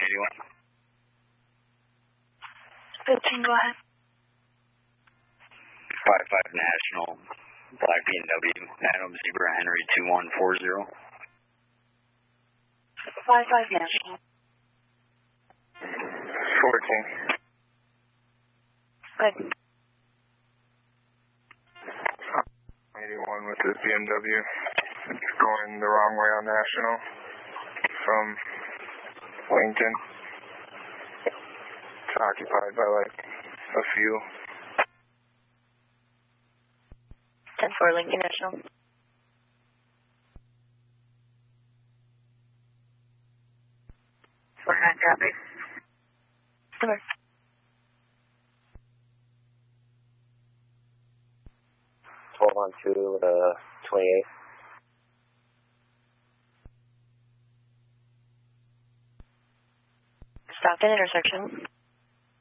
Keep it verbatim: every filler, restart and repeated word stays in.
eighty-one. fifteen, go ahead. five five National, Black B M W, Adam Zebra Henry two one four zero. five five National. fourteen. Good. eighty-one with this B M W. It's going the wrong way on National from Lincoln. It's occupied by like a few. ten four Lincoln National. four nine copy. Over. twelve on two, uh, twenty-eight. Stockton intersection.